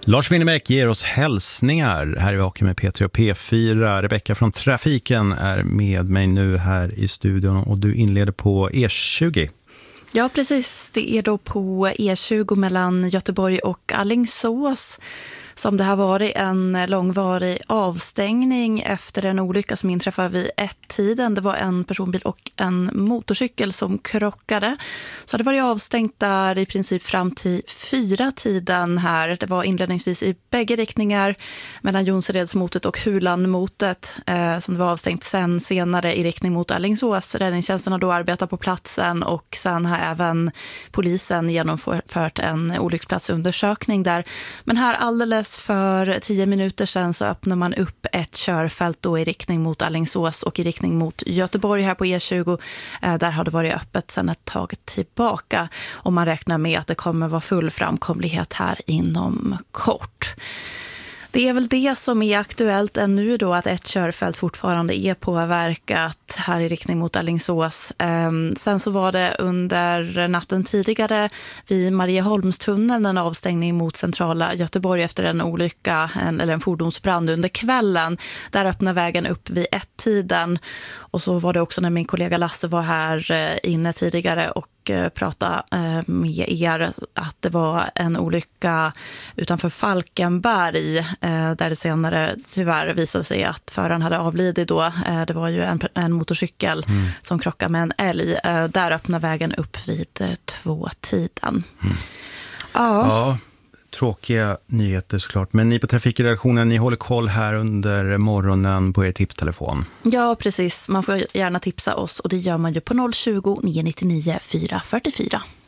Lars Winnerbäck ger oss hälsningar. Här är vi Vaken med P3 och P4. Rebecka från Trafiken är med mig nu här i studion och du inleder på E20. Ja, precis. Det är då på E20 mellan Göteborg och Alingsås som det har varit en långvarig avstängning efter en olycka som inträffade vid 1-tiden. Det var en personbil och en motorcykel som krockade. Så det var avstängt där i princip fram till 4-tiden här. Det var inledningsvis i bägge riktningar mellan Jonseredsmotet och Hulanmotet som det var avstängt sen senare i riktning mot Alingsås. Räddningstjänsten har då arbetat på platsen och sen har även polisen genomfört en olycksplatsundersökning där. Men här alldeles för 10 minuter sedan så öppnar man upp ett körfält då i riktning mot Alingsås och i riktning mot Göteborg här på E20. Där har det varit öppet sedan ett tag tillbaka och man räknar med att det kommer vara full framkomlighet här inom kort. Det är väl det som är aktuellt ännu då, att ett körfält fortfarande är påverkat här i riktning mot Alingsås. Sen så var det under natten tidigare vid Marieholmstunneln en avstängning mot centrala Göteborg efter en olycka eller en fordonsbrand under kvällen. Där öppnar vägen upp vid 1-tiden och så var det också när min kollega Lasse var här inne tidigare och prata med er att det var en olycka utanför Falkenberg där det senare tyvärr visade sig att föraren hade avlidit då. Det var ju en motorcykel som krockade med en älg. Där öppnar vägen upp vid 2-tiden. Ja, tråkiga nyheter såklart. Men ni på Trafikredaktionen, ni håller koll här under morgonen på er tipstelefon. Ja, precis. Man får gärna tipsa oss och det gör man ju på 020 999 444.